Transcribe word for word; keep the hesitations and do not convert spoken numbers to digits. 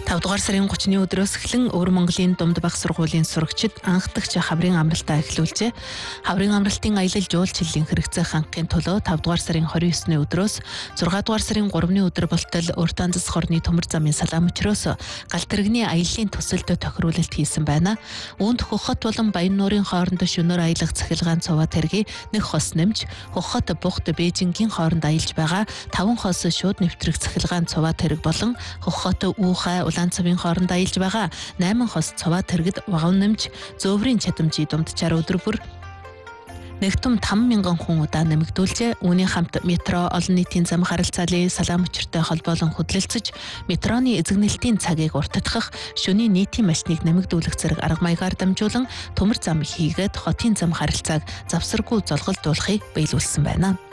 тавд дугаар сарын гуравны өдрөөс эхлэн Өвөр Монголын Думд Бага сургуулийн сурагчид анхдагч хаврын амралтаа эхлүүлжээ. Хаврын амралтын аялал жуулчлалын хэрэгцээ хангахын төлөө тавд дугаар сарын двадцать девятны өдрөөс зургаадугаар дугаар сарын гуравны өдөр болтол Урт Анзас хорны төмөр замын салаам өчрөөс Галт тэрэгний аяллаа төсөлд тохируулалт хийсэн байна. Үүнд Хөхөт болон Баян нуурын хооронд шөнөөр аялах цахилгаан цуваа тэргийг нэг хос нэмж Хөхөт Бухт Бээжингийн хооронд аялж байгаа таван хос шууд нэвтрэх цахилгаан цуваа тэрэг болон Хөхөт Уухай Улаанцавын хооронд аялж байгаа найман хос цуваа тэрэгд вагон нэмж зөөврийн чадамжийн дундчаар өдөр бүр нэгтум таван мянган хүн удаа нэмэгдүүлжээ. Үүний хамт метро, олон нийтийн зам харилцаалын салаам өчртэй холбоолон хөдөлгөж, метроны эзэгнэлтийн цагийг уртдах, шөнийн нийтийн машиныг нэмэгдүүлэх зэрэг арга маягаар дамжуулан төмөр зам хийгээд хотын зам харилцааг завсаргүй золголдуулахыг биелүүлсэн байна.